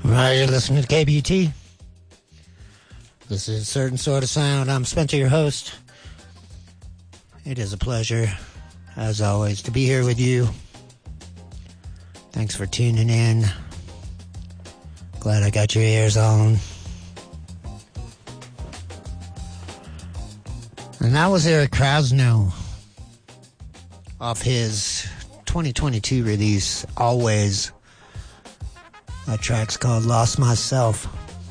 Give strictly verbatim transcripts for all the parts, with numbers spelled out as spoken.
Right, you're listening to K B T. This is Certain Sort of Sound. I'm Spencer, your host. It is a pleasure, as always, to be here with you. Thanks for tuning in. Glad I got your ears on. And that was Eric Krasno off his twenty twenty-two release, Always. That track's called Lost Myself.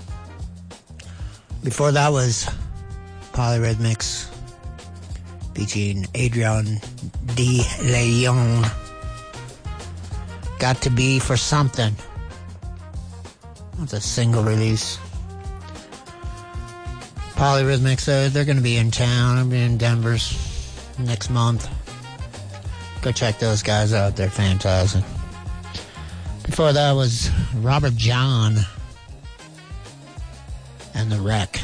Before that was Polyrhythmics featuring Adrian De Leon. Got to Be for Something. That's a single release. Polyrhythmics, uh, they're going to be in town. I'll be in Denver next month. Go check those guys out. They're fantastic. Before that was Robert John and The Wreck.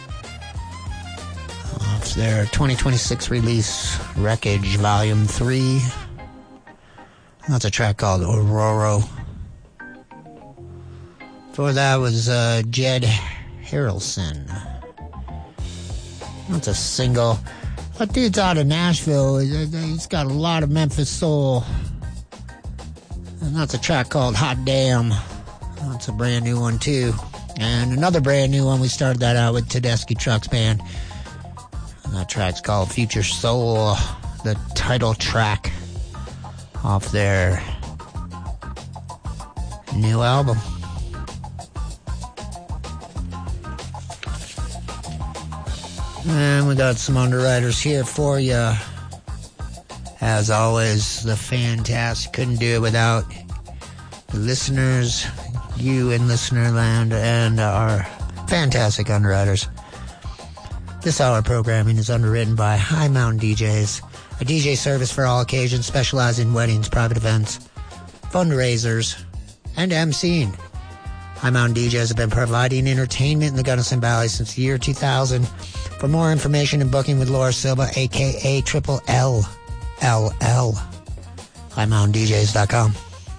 Off their twenty twenty-six release, Wreckage Volume three. That's a track called Aurora. Before that was uh, Jed Harrelson. That's a single. That dude's out of Nashville. He's got a lot of Memphis soul. And that's a track called Hot Damn. That's a brand new one, too. And another brand new one, we started that out with Tedeschi Trucks Band. And that track's called Future Soul, the title track off their new album. And we got some underwriters here for you. As always, the fantastic. Couldn't do it without the listeners, you in listener land, and our fantastic underwriters. This hour programming is underwritten by High Mountain D Js, a D J service for all occasions, specializing in weddings, private events, fundraisers, and emceeing. High Mountain D Js have been providing entertainment in the Gunnison Valley since the year two thousand. For more information and booking with Laura Silva, a k a. Triple L. L L. high mountain D Js dot com.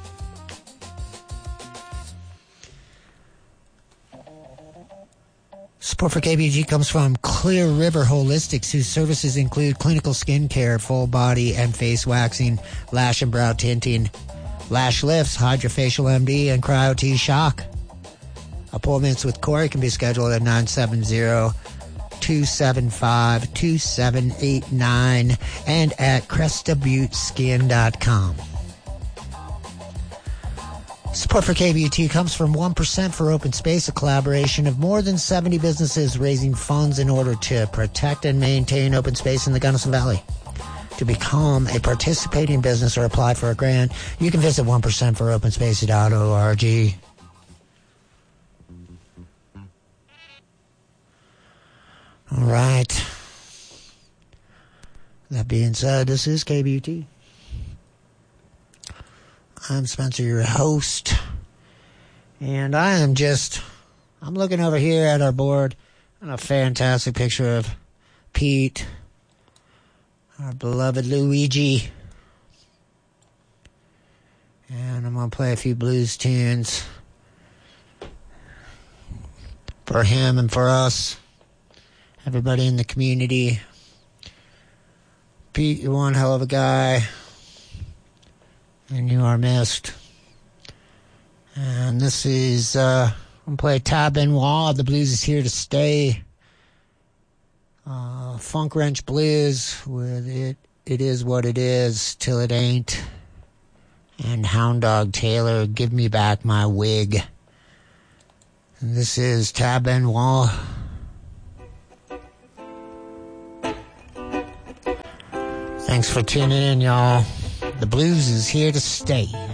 Support for K B G comes from Clear River Holistics, whose services include clinical skin care, full body and face waxing, lash and brow tinting, lash lifts, Hydrofacial M D, and Cryo T Shock. Appointments with Corey can be scheduled at nine seven zero, two seven five, two seven eight nine and at cresta butte skin dot com. Support for K B T comes from one percent for Open Space, a collaboration of more than seventy businesses raising funds in order to protect and maintain open space in the Gunnison Valley. To become a participating business or apply for a grant, you can visit one percent for open space dot org. All right. That being said, this is K B T. I'm Spencer, your host. And I am just, I'm looking over here at our board and a fantastic picture of Pete, our beloved Luigi. And I'm going to play a few blues tunes for him and for us. Everybody in the community. Pete, you're one hell of a guy. And you are missed. And this is, uh, I'm going to play Tab Benoit. The blues is here to stay. Uh, Funk Wrench Blues with it. It is what it is till it ain't. And Hound Dog Taylor, Give Me Back My Wig. And this is Tab Benoit. Thanks for tuning in, y'all. The blues is here to stay.